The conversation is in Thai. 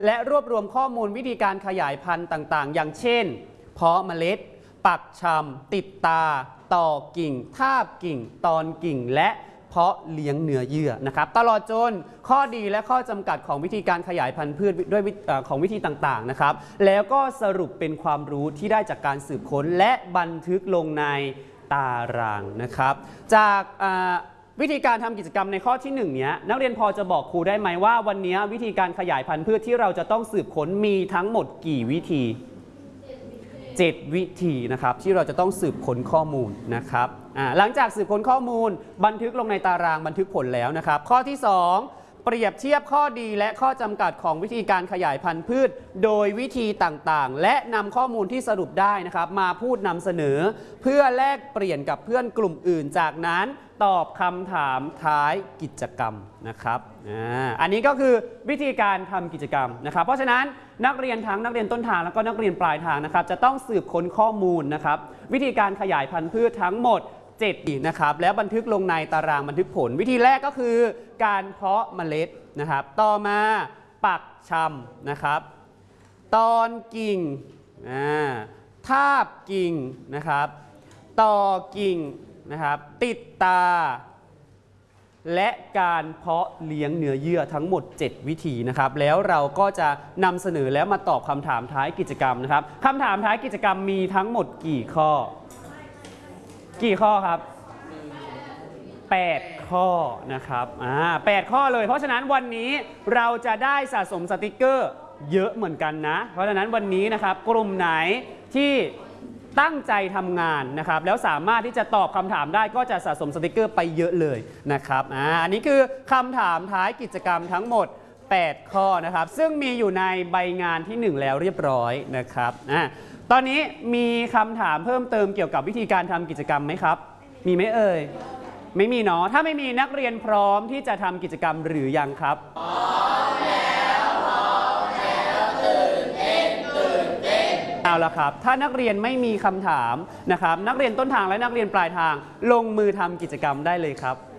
และรวบรวมข้อมูลวิธีการขยายพันธุ์ต่างๆอย่างเช่นเพาะเมล็ดปักชำติดตาต่อกิ่งทาบกิ่งตอนกิ่งและเพาะเลี้ยงเนื้อเยื่อนะครับตลอดจนข้อดีและข้อจำกัดของวิธีการขยายพันธุ์พืชด้วยของวิธีต่างๆนะครับแล้วก็สรุปเป็นความรู้ที่ได้จากการสืบค้นและบันทึกลงในตารางนะครับจากวิธีการทำกิจกรรมในข้อที่1เนี้ยนักเรียนพอจะบอกครูได้ไหมว่าวันนี้วิธีการขยายพันธุ์พืชที่เราจะต้องสืบค้นมีทั้งหมดกี่วิธี7 วิธีนะครับที่เราจะต้องสืบค้นข้อมูลนะครับหลังจากสืบค้นข้อมูลบันทึกลงในตารางบันทึกผลแล้วนะครับข้อที่2เปรียบเทียบข้อดีและข้อจำกัดของวิธีการขยายพันธุ์พืชโดยวิธีต่างๆและนำข้อมูลที่สรุปได้นะครับมาพูดนำเสนอเพื่อแลกเปลี่ยนกับเพื่อนกลุ่มอื่นจากนั้นตอบคำถามท้ายกิจกรรมนะครับอันนี้ก็คือวิธีการทำกิจกรรมนะครับเพราะฉะนั้นนักเรียนทั้งนักเรียนต้นทางแล้วก็นักเรียนปลายทางนะครับจะต้องสืบค้นข้อมูลนะครับวิธีการขยายพันธุ์พืชทั้งหมด7นะครับแล้วบันทึกลงในตารางบันทึกผลวิธีแรกก็คือการเพาะเมล็ดนะครับต่อมาปักชำนะครับตอนกิ่งทาบกิ่งนะครับต่อกิ่งนะครับติดตาและการเพาะเลี้ยงเนื้อเยื่อทั้งหมด7วิธีนะครับแล้วเราก็จะนำเสนอแล้วมาตอบคำถามท้ายกิจกรรมนะครับคำถามท้ายกิจกรรมมีทั้งหมดกี่ข้อครับ8 ข้อนะครับ8 ข้อเลยเพราะฉะนั้นวันนี้เราจะได้สะสมสติกเกอร์เยอะเหมือนกันนะเพราะฉะนั้นวันนี้นะครับกลุ่มไหนที่ตั้งใจทำงานนะครับแล้วสามารถที่จะตอบคำถามได้ก็จะสะสมสติกเกอร์ไปเยอะเลยนะครับอันนี้คือคำถามท้ายกิจกรรมทั้งหมด8 ข้อนะครับซึ่งมีอยู่ในใบงานที่1แล้วเรียบร้อยนะครับตอนนี้มีคำถามเพิ่มเติมเกี่ยวกับวิธีการทำกิจกรรมไหมครับมีไหมเอ่ยไม่มีเนาะถ้าไม่มีนักเรียนพร้อมที่จะทำกิจกรรมหรือยังครับพร้อมแล้วตื่นเต้นเอาละครับถ้านักเรียนไม่มีคำถามนะครับนักเรียนต้นทางและนักเรียนปลายทางลงมือทำกิจกรรมได้เลยครับ